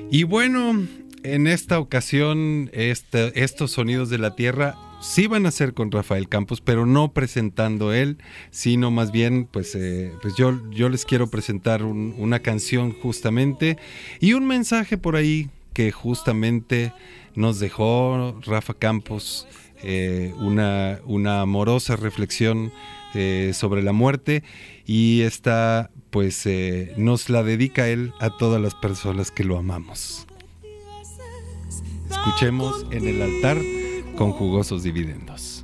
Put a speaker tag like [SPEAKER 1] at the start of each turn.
[SPEAKER 1] Y bueno, en esta ocasión estos sonidos de la tierra sí van a ser con Rafael Campos, pero no presentando él, sino más bien pues yo les quiero presentar una canción justamente y un mensaje por ahí que justamente nos dejó Rafa Campos, una amorosa reflexión sobre la muerte, y esta pues nos la dedica él a todas las personas que lo amamos. Escuchemos En el altar con Jugosos Dividendos.